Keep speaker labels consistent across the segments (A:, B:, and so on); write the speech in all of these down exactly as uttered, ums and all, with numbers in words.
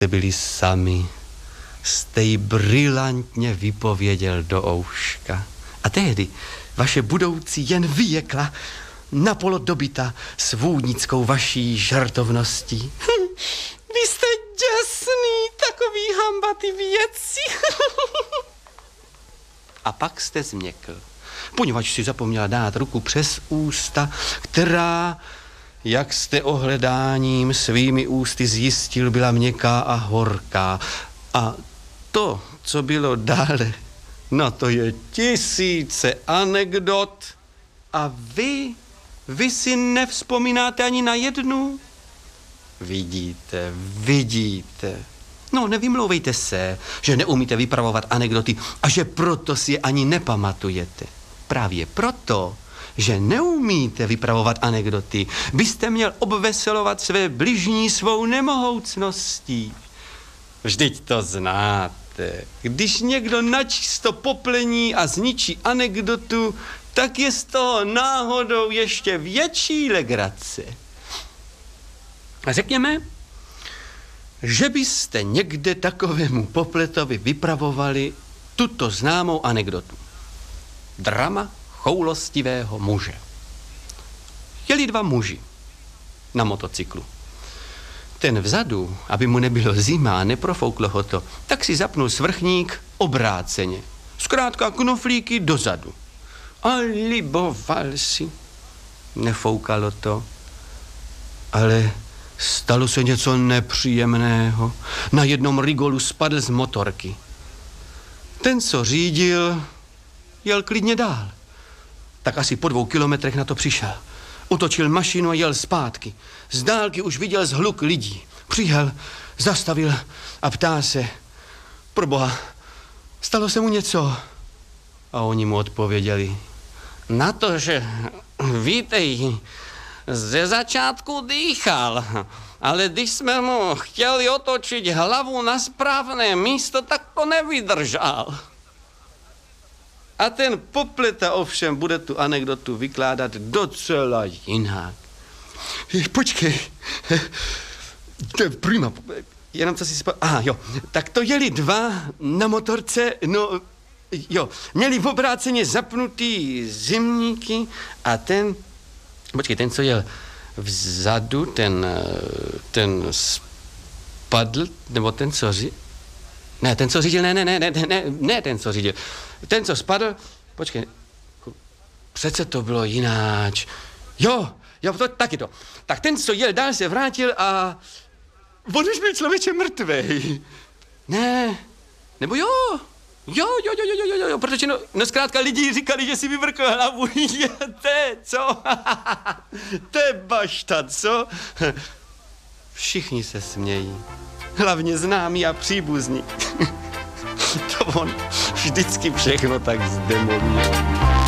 A: byli sami, jste jí brilantně vypověděl do ouška. A tehdy vaše budoucí jen vyjekla, napolo dobyta svůdnickou vaší žartovností. Hm, vy jste děsný, takový hambatý věci. A pak jste změkl, poněvadž si zapomněla dát ruku přes ústa, která, jak jste ohledáním svými ústy zjistil, byla měkká a horká. A to, co bylo dále, no to je tisíce anekdot. A vy, vy si nevzpomínáte ani na jednu? Vidíte, vidíte. No, nevymlouvejte se, že neumíte vypravovat anekdoty a že proto si je ani nepamatujete. Právě proto, že neumíte vypravovat anekdoty, byste měl obveselovat své bližní svou nemohoucností. Vždyť to znáte. Když někdo načisto poplení a zničí anekdotu, tak je z toho náhodou ještě větší legrace. A řekněme, že byste někde takovému popletovi vypravovali tuto známou anekdotu. Drama choulostivého muže. Jeli dva muži na motocyklu. Ten vzadu, aby mu nebylo zima a neprofouklo ho to, tak si zapnul svrchník obráceně. Zkrátka knoflíky dozadu. A liboval si. Nefoukalo to, ale stalo se něco nepříjemného. Na jednom rigolu spadl z motorky. Ten, co řídil, jel klidně dál. Tak asi po dvou kilometrech na to přišel. Otočil mašinu a jel zpátky. Z dálky už viděl zhluk lidí. Přijel, zastavil a ptá se: proboha, stalo se mu něco? A oni mu odpověděli: na to, že vítej, ze začátku dýchal, ale když jsme mu chtěli otočit hlavu na správné místo, tak to nevydržal. A ten popleta ovšem bude tu anekdotu vykládat docela jinak. Počkej, to je prima, jenom co si spal... Aha, jo, tak to jeli dva na motorce, no, jo, měli v obráceně zapnutý zimníky a ten, počkej, ten, co jel vzadu, ten, ten spadl, nebo ten, co řídil, ne, ten, co řídil, ne, ne, ne, ne, ne, ne, ten, co řídil, ten, co spadl, počkej, přece to bylo jináč, jo, jo, to, taky to, tak ten, co jel dál, se vrátil a on už byl člověče mrtvej, ne, nebo jo, Jo, jo, jo, jo, jo, jo, protože no, no zkrátka lidi říkali, že si vyvrkl hlavu. Je, te, co? To je bašta, co? Všichni se smějí. Hlavně známí a příbuzní. To on vždycky všechno tak zdemoluje.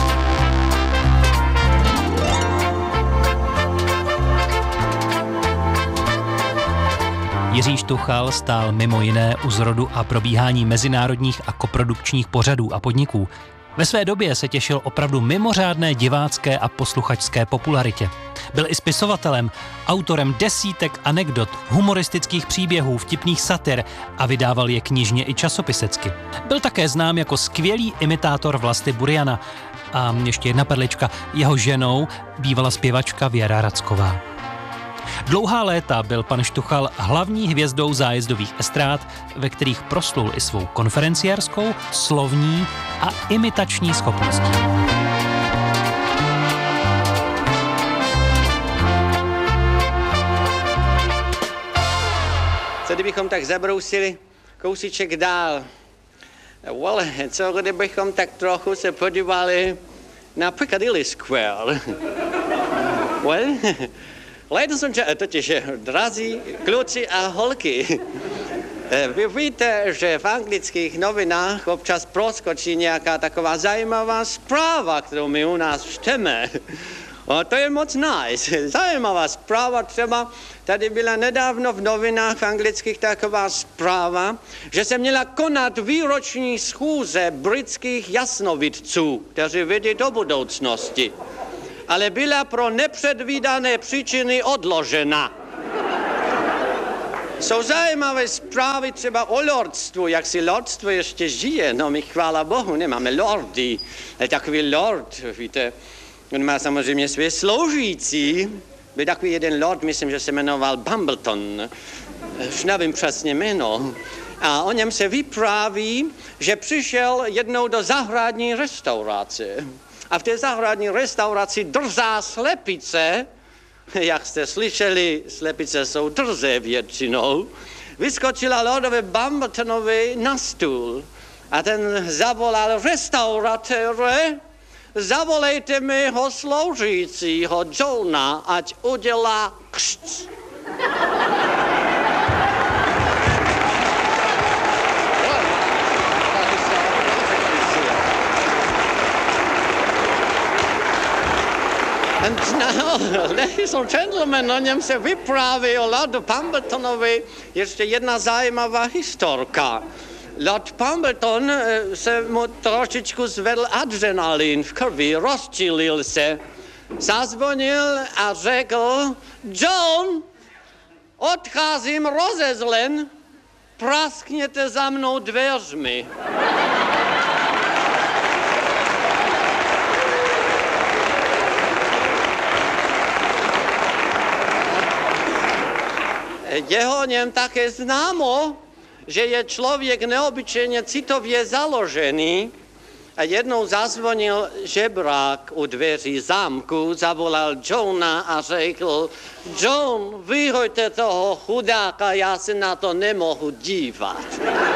B: Jiří Štuchal stál mimo jiné u zrodu a probíhání mezinárodních a koprodukčních pořadů a podniků. Ve své době se těšil opravdu mimořádné divácké a posluchačské popularitě. Byl i spisovatelem, autorem desítek anekdot, humoristických příběhů, vtipných satir a vydával je knižně i časopisecky. Byl také znám jako skvělý imitátor Vlasty Buriana. A ještě jedna perlička, jeho ženou bývala zpěvačka Věra Racková. Dlouhá léta byl pan Štuchal hlavní hvězdou zájezdových estrád, ve kterých proslul i svou konferenciářskou, slovní a imitační schopností.
C: Co kdybychom tak zabrousili kousíček dál? Well, co kdybychom tak trochu se podívali na Piccadilly Square? Well, ladies and gentlemen, totiž, drazí kluci a holky, vy víte, že v anglických novinách občas proskočí nějaká taková zajímavá zpráva, kterou my u nás čteme. A to je moc nice. Zajímavá zpráva třeba, tady byla nedávno v novinách anglických taková zpráva, že se měla konat výroční schůze britských jasnovidců, kteří vidí do budoucnosti. Ale byla pro nepředvídané příčiny odložena. Jsou zajímavé zprávy třeba o lordstvu, jak si lordstvo ještě žije. No my chvála Bohu nemáme lordy. Ale takový lord, víte, on má samozřejmě své sloužící. Byl takový jeden lord, myslím, že se jmenoval Bumbleton. Už nevím přesně jméno. A o něm se vypráví, že přišel jednou do zahradní restaurace. A v té zahradní restauraci drzá slepice, jak jste slyšeli, slepice jsou drzé většinou, vyskočila lordovi Bumbletonovi na stůl. A ten zavolal: restauratére, zavolejte mého sloužícího Johna, ať udělá kšt. And now, ladies and gentlemen, o něm se vypráví o Lordu Pambletonovi ještě jedna zajímavá historka. Lord Pambleton se mu trošičku zvedl adrenalin v krvi, rozčilil se, zazvonil a řekl: John, odcházím rozezlen, praskněte za mnou dveřmi. Je o něm také známo, že je člověk neobyčejně citově založený a jednou zazvonil žebrák u dveří zámku, zavolal Johna a řekl: John, vyhoďte toho chudáka, já se na to nemohu dívat.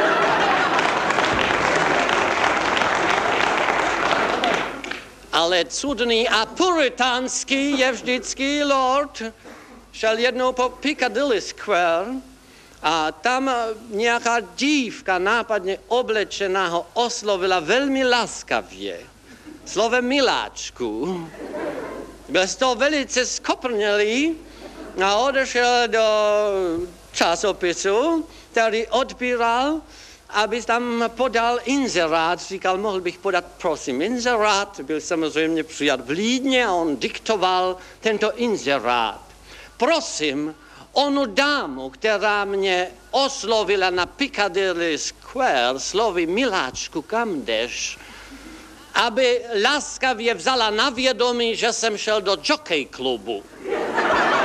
C: Ale cudný a puritánský je vždycky lord. Šel jednou po Piccadilly Square a tam nějaká dívka nápadně oblečená ho oslovila velmi laskavě, slovem miláčku. Byl z toho velice skoprnělý a odešel do časopisu, který odbíral, aby tam podal inzerát. Říkal: mohl bych podat, prosím, inzerát. Byl samozřejmě přijat vlídně a on diktoval tento inzerát. Prosím onu dámu, která mě oslovila na Piccadilly Square slovy miláčku, kam jdeš, aby laskavě vzala na vědomí, že jsem šel do jockey klubu.